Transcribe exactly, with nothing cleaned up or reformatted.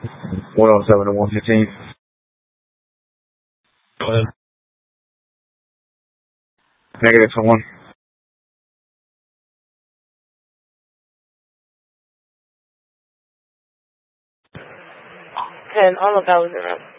one oh seven to one fifteen. Go ahead. Negative for one. ten, on lookout, zero.